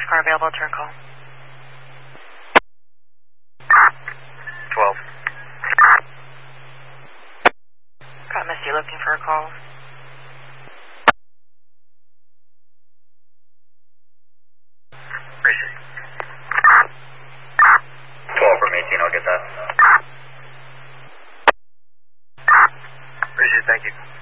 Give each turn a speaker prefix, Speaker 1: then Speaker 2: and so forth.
Speaker 1: car available to call?
Speaker 2: 12.
Speaker 1: Got Misty looking for a call.
Speaker 2: Appreciate it. 12 from 18, I'll get that. Appreciate it, thank you.